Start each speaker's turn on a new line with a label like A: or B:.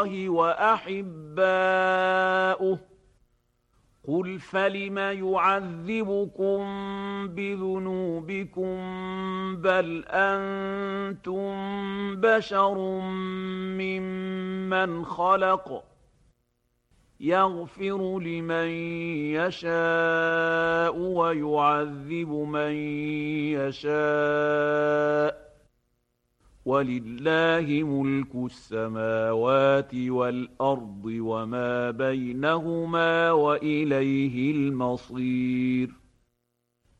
A: وأحباؤه قل فلم يعذبكم بذنوبكم بل أنتم بشر ممن خلق يغفر لمن يشاء ويعذب من يشاء ولله ملك السماوات والأرض وما بينهما وإليه المصير